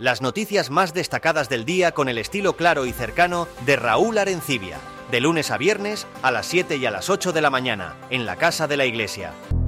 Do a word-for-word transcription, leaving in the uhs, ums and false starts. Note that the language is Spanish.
Las noticias más destacadas del día con el estilo claro y cercano de Raúl Arencibia. De lunes a viernes a las siete y a las ocho de la mañana, en la Casa de la Iglesia.